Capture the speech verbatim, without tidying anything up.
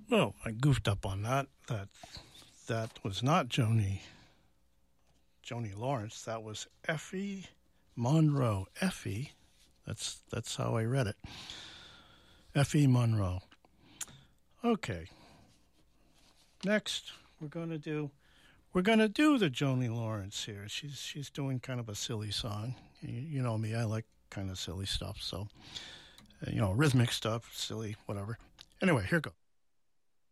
Oh, I goofed up on that. That that was not Joni Joni Lawrence. That was Effie Monroe. Effie. That's that's how I read it. Effie Monroe. Okay. Next, we're going to do we're going to do the Joni Lawrence here. She's she's doing kind of a silly song. You, you know me, I like kind of silly stuff. So, uh, you know, rhythmic stuff, silly, whatever. Anyway, here goes.